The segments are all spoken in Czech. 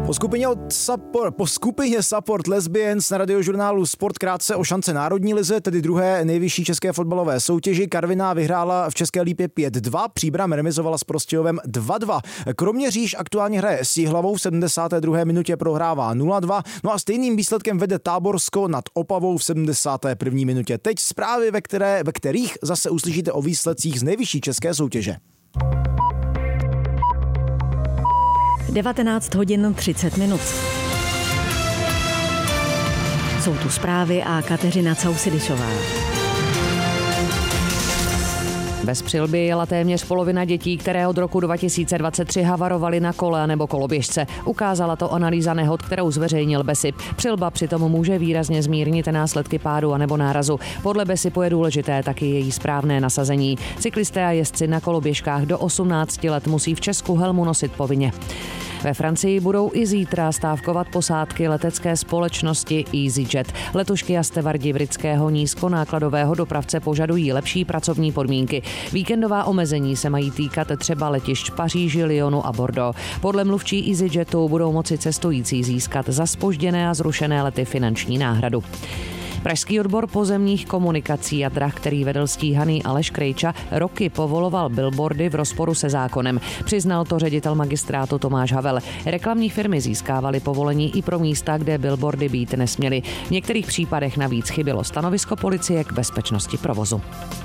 Po skupině Support Lesbians na radiožurnálu Sport krátce o šance národní lize, tedy druhé nejvyšší české fotbalové soutěži. Karviná vyhrála v České Lípě 5-2, Příbram remizovala s Prostějovem 2-2. Kroměříž aktuálně hraje s Jihlavou, v 72. minutě prohrává 0-2, no a stejným výsledkem vede Táborsko nad Opavou v 71. minutě. Teď zprávy, ve kterých zase uslyšíte o výsledcích z nejvyšší české soutěže. 19 hodin 30 minut. Jsou tu zprávy a Kateřina Causidisová. Bez přilby jela téměř polovina dětí, které od roku 2023 havarovaly na kole nebo koloběžce. Ukázala to analýza nehod, kterou zveřejnil BESIP. Přilba přitom může výrazně zmírnit následky pádu anebo nárazu. Podle BESIPu je důležité taky její správné nasazení. Cyklisté a jezdci na koloběžkách do 18 let musí v Česku helmu nosit povinně. Ve Francii budou i zítra stávkovat posádky letecké společnosti EasyJet. Letušky a stevardi britského nízkonákladového dopravce požadují lepší pracovní podmínky. Víkendová omezení se mají týkat třeba letišť Paříži, Lyonu a Bordeaux. Podle mluvčí EasyJetu budou moci cestující získat za zpožděné a zrušené lety finanční náhradu. Pražský odbor pozemních komunikací a drah, který vedl stíhaný Aleš Krejča, roky povoloval billboardy v rozporu se zákonem. Přiznal to ředitel magistrátu Tomáš Havel. Reklamní firmy získávaly povolení i pro místa, kde billboardy být nesměly. V některých případech navíc chybělo stanovisko policie k bezpečnosti provozu.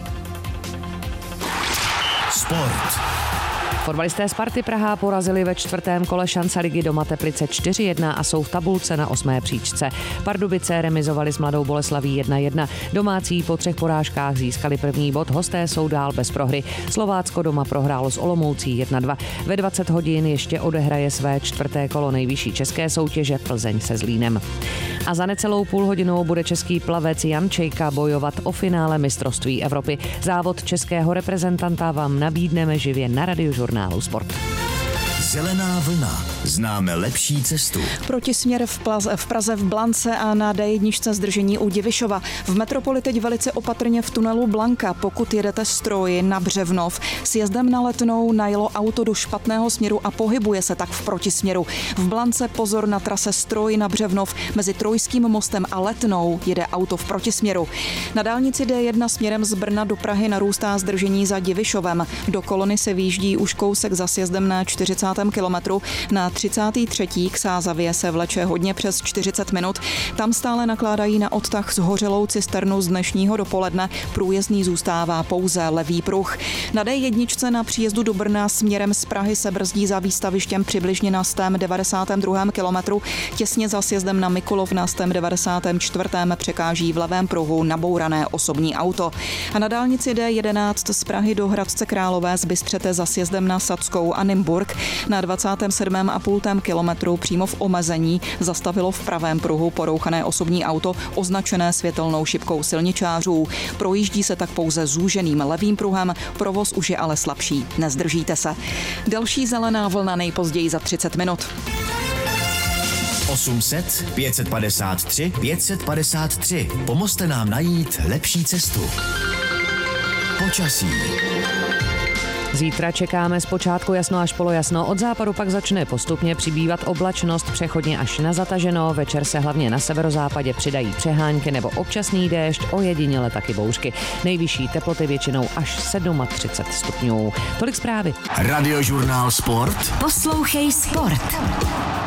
Sport. Fotbalisté Sparty Praha porazili ve čtvrtém kole šance ligy doma Teplice 4-1 a jsou v tabulce na 8. příčce. Pardubice remizovali s Mladou Boleslaví 1-1. Domácí po 3 porážkách získali první bod, hosté jsou dál bez prohry. Slovácko doma prohrálo s Olomoucí 1-2. Ve 20 hodin ještě odehraje své čtvrté kolo nejvyšší české soutěže Plzeň se Zlínem. A za necelou půl hodinou bude český plavec Jan Čejka bojovat o finále mistrovství Evropy. Závod českého reprezentanta vám nabídneme živě na radiožurnálu Sport. Zelená vlna. Známe lepší cestu. Protisměr v Praze v Blance a na D1 zdržení u Divišova. V metropoli teď velice opatrně v tunelu Blanka. Pokud jedete z Troji na Břevnov, s jezdem na Letnou najelo auto do špatného směru a pohybuje se tak v protisměru. V Blance pozor na trase Stroj na Břevnov. Mezi Trojským mostem a Letnou jede auto v protisměru. Na dálnici D1 směrem z Brna do Prahy narůstá zdržení za Divišovem. Do Kolony se výjíždí už kousek za sjezdem na 40. kilometru. Na 33. k Sázavě se vleče hodně přes 40 minut. Tam stále nakládají na odtah zhořelou cisternu z dnešního dopoledne. Průjezdný zůstává pouze levý pruh. Na D1 na příjezdu do Brna směrem z Prahy se brzdí za výstavištěm přibližně na 192. kilometru. Těsně za sjezdem na Mikulov na 194. překáží v levém pruhu nabourané osobní auto. A na dálnici D11 z Prahy do Hradce Králové zbystřete za sjezdem na Sadskou a Nymburk. Na 27,5 kilometru přímo v omezení zastavilo v pravém pruhu porouchané osobní auto označené světelnou šipkou silničářů. Projíždí se tak pouze zúženým levým pruhem, provoz už je ale slabší. Nezdržíte se. Další zelená vlna nejpozději za 30 minut. 800 553 553. Pomozte nám najít lepší cestu. Počasí. Zítra čekáme zpočátku jasno až polojasno, od západu pak začne postupně přibývat oblačnost, přechodně až na zataženo, večer se hlavně na severozápadě přidají přehánky nebo občasný déšť, ojediněle taky bouřky. Nejvyšší teploty většinou až 37 stupňů. Tolik zprávy. Radiožurnál Sport. Poslouchej Sport.